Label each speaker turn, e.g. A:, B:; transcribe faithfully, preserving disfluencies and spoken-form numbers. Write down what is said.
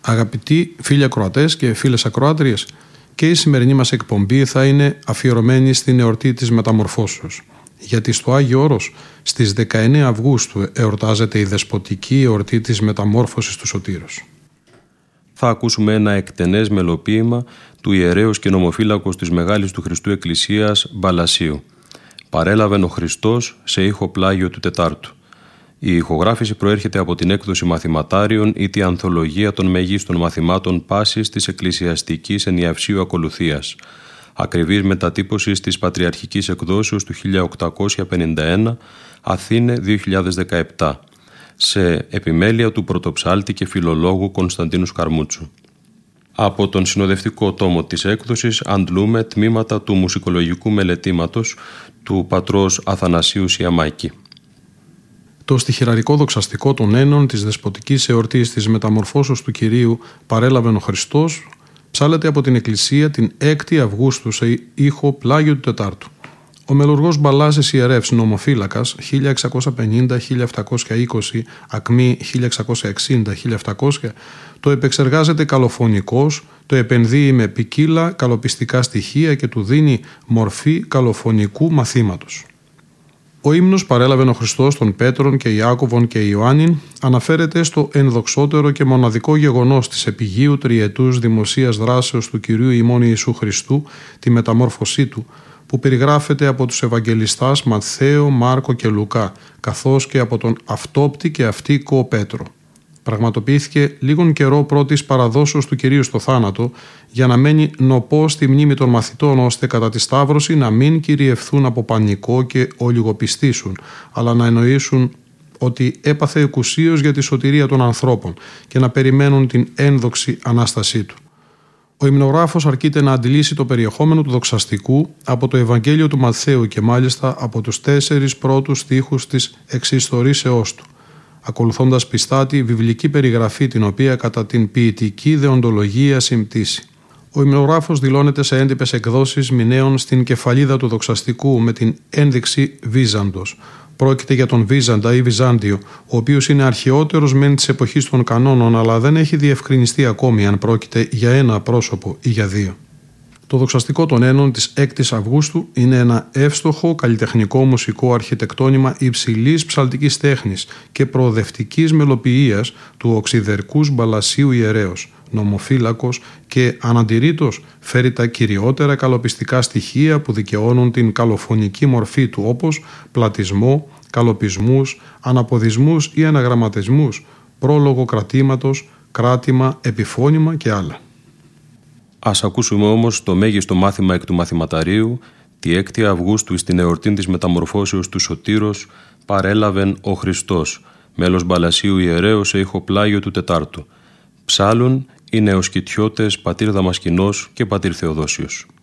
A: Αγαπητοί φίλοι ακροατές και φίλες ακροάτριες, και η σημερινή μας εκπομπή θα είναι αφιερωμένη στην εορτή της Μεταμορφώσεως. Γιατί στο Άγιο Όρος στις δεκαεννέα Αυγούστου εορτάζεται η δεσποτική εορτή της Μεταμόρφωσης του Σωτήρος.
B: Θα ακούσουμε ένα εκτενές μελοποίημα του ιερέως και νομοφύλακος της Μεγάλης του Χριστού Εκκλησίας Μπαλασίου. Παρέλαβεν ο Χριστός σε ήχο πλάγιο του Τετάρτου. Η ηχογράφηση προέρχεται από την έκδοση Μαθηματάριων ή τη Ανθολογία των Μεγίστων Μαθημάτων Πάσης της Εκκλησιαστικής Ενιαυσίου Ακολουθίας, ακριβής μετατύπωσης της Πατριαρχικής Εκδόσεως του χίλια οκτακόσια πενήντα ένα, Αθήνε δύο χιλιάδες δεκαεπτά, σε επιμέλεια του πρωτοψάλτη και φιλολόγου Κωνσταντίνου Σκαρμούτσου. Από τον συνοδευτικό τόμο της έκδοσης αντλούμε τμήματα του μουσικολογικού μελετήματος του πατρός Αθανασίου Σιαμάκη.
A: Το στιχηραρικό δοξαστικό των ένων της δεσποτικής εορτής της Μεταμορφώσεως του Κυρίου «Παρέλαβεν ο Χριστός» ψάλεται από την Εκκλησία την έκτη Αυγούστου σε ήχο πλάγιο του Τετάρτου. Ο μελουργός Μπαλάσης ιερεύς νομοφύλακας χίλια εξακόσια πενήντα με χίλια επτακόσια είκοσι, ακμή χίλια εξακόσια εξήντα με χίλια επτακόσια, το επεξεργάζεται καλοφωνικός, το επενδύει με ποικίλα καλοπιστικά στοιχεία και του δίνει μορφή καλοφωνικού μαθήματος. Ο ύμνος «Παρέλαβεν ο Χριστός» των Πέτρων και Ιάκωβων και Ιωάννην αναφέρεται στο ενδοξότερο και μοναδικό γεγονός της επιγείου τριετούς δημοσίας δράσεως του Κυρίου ημών Ιησού Χριστού, τη μεταμόρφωσή του, που περιγράφεται από τους Ευαγγελιστάς Ματθαίο, Μάρκο και Λουκά, καθώς και από τον αυτόπτη και αυτοίκο Πέτρο. Πραγματοποιήθηκε λίγον καιρό πρώτης παραδόσεως του Κυρίου στο θάνατο, για να μένει νωπό στη μνήμη των μαθητών, ώστε κατά τη Σταύρωση να μην κυριευθούν από πανικό και ολιγοπιστήσουν, αλλά να εννοήσουν ότι έπαθε εκουσίως για τη σωτηρία των ανθρώπων και να περιμένουν την ένδοξη Ανάστασή του. Ο υμνογράφος αρκείται να αντιλήσει το περιεχόμενο του δοξαστικού από το Ευαγγέλιο του Ματθαίου και μάλιστα από τους τέσσερις πρώτους στίχους της εξιστορήσεώς του, ακολουθώντας πιστά τη βιβλική περιγραφή την οποία κατά την ποιητική δεοντολογία συμπτήσει. Ο υμνογράφος δηλώνεται σε έντυπες εκδόσεις μηναίων στην κεφαλίδα του δοξαστικού με την ένδειξη Βίζαντος. Πρόκειται για τον Βίζαντα ή Βυζάντιο, ο οποίος είναι αρχαιότερος μεν της εποχής των κανόνων, αλλά δεν έχει διευκρινιστεί ακόμη αν πρόκειται για ένα πρόσωπο ή για δύο. Το δοξαστικό των ένων της έκτης Αυγούστου είναι ένα εύστοχο καλλιτεχνικό μουσικό αρχιτεκτόνημα υψηλής ψαλτικής τέχνης και προοδευτικής μελοποιίας του οξυδερκούς Μπαλασίου ιερέως, νομοφύλακος και αναντηρήτως φέρει τα κυριότερα καλοπιστικά στοιχεία που δικαιώνουν την καλοφωνική μορφή του, όπως πλατισμό, καλοπισμούς, αναποδισμούς ή αναγραμματισμούς, πρόλογο κρατήματος, κράτημα, επιφώνημα και άλλα.
B: Ας ακούσουμε όμως το μέγιστο μάθημα εκ του Μαθηματαρίου, τη έκτη Αυγούστου στην εορτήν της Μεταμορφώσεως του Σωτήρος, «Παρέλαβεν ο Χριστός», μέλος Μπαλασίου ιερέως σε ήχο πλάγιο του Τετάρτου. Ψάλουν οι νεοσκητιώτες πατήρ Δαμασκηνός και πατήρ Θεοδόσιος.